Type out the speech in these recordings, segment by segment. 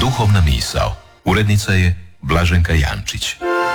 Duhovna misao. Urednica je Blaženka Jančić.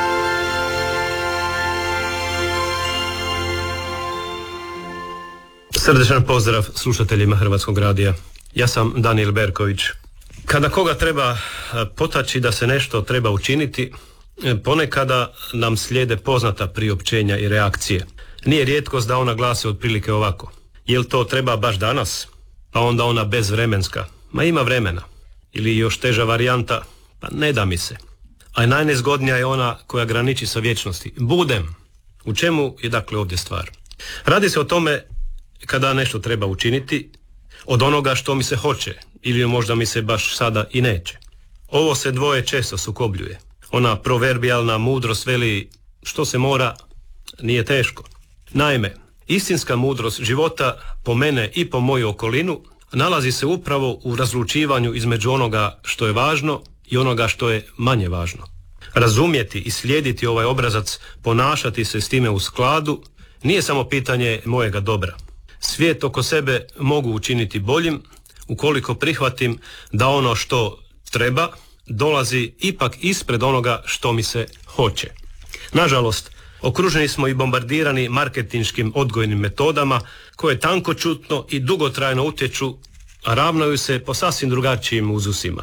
Srdečan pozdrav slušateljima Hrvatskog radija. Ja sam Danijel Berković. Kada koga treba potaći da se nešto treba učiniti, ponekada nam slijede poznata priopćenja i reakcije. Nije rijetkost da ona glasi otprilike ovako: jel to treba baš danas? Pa onda ona bezvremenska: ma ima vremena. Ili još teža varijanta: pa ne da mi se. A najnezgodnija je ona koja graniči sa vječnosti: budem. U čemu je dakle ovdje stvar? Radi se o tome kada nešto treba učiniti, od onoga što mi se hoće ili možda mi se baš sada i neće. Ovo se dvoje često sukobljuje. Ona proverbijalna mudrost veli: što se mora, nije teško. Naime, istinska mudrost života, po mene i po moju okolinu, nalazi se upravo u razlučivanju između onoga što je važno i onoga što je manje važno. Razumjeti i slijediti ovaj obrazac, ponašati se s time u skladu, nije samo pitanje mojega dobra. Svijet oko sebe mogu učiniti boljim ukoliko prihvatim da ono što treba dolazi ipak ispred onoga što mi se hoće. Nažalost, okruženi smo i bombardirani marketinškim odgojnim metodama koje tankoćutno i dugotrajno utječu, a ravnaju se po sasvim drugačijim uzusima.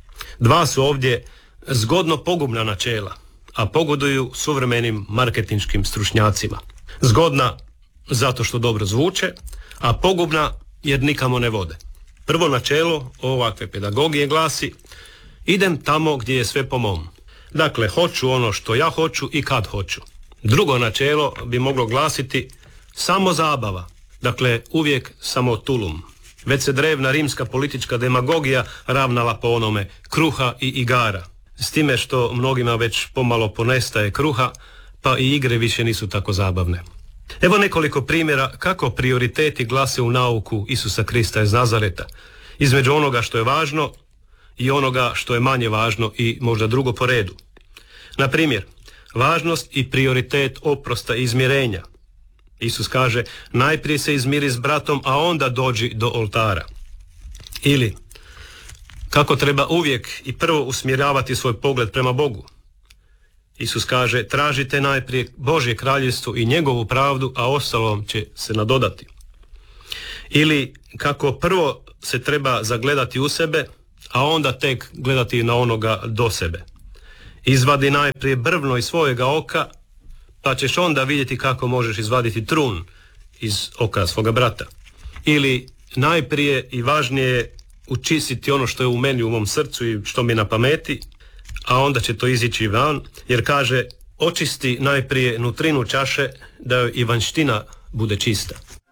Dva su ovdje zgodno pogubna načela, a pogoduju suvremenim marketinškim stručnjacima. Zgodna zato što dobro zvuče, a pogubna jer nikamo ne vode. Prvo načelo ovakve pedagogije glasi: idem tamo gdje je sve po mom. Dakle, hoću ono što ja hoću i kad hoću. Drugo načelo bi moglo glasiti: samo zabava. Dakle, uvijek samo tulum. Već se drevna rimska politička demagogija ravnala po onome: kruha i igara. S time što mnogima već pomalo ponestaje kruha, pa i igre više nisu tako zabavne. Evo nekoliko primjera kako prioriteti glase u nauku Isusa Krista iz Nazareta, između onoga što je važno i onoga što je manje važno i možda drugo po redu. Na primjer, važnost i prioritet oprosta i izmirenja. Isus kaže: najprije se izmiri s bratom, a onda dođi do oltara. Ili kako treba uvijek i prvo usmjeravati svoj pogled prema Bogu. Isus kaže: tražite najprije Božje kraljevstvo i njegovu pravdu, a ostalo će se nadodati. Ili kako prvo se treba zagledati u sebe, a onda tek gledati na onoga do sebe. Izvadi najprije brvno iz svojega oka, pa ćeš onda vidjeti kako možeš izvaditi trun iz oka svoga brata. Ili najprije i važnije učistiti ono što je u meni, u mom srcu i što mi je na pameti, a onda će to izići van, jer kaže: očisti najprije nutrinu čaše da joj i vanjština bude čista.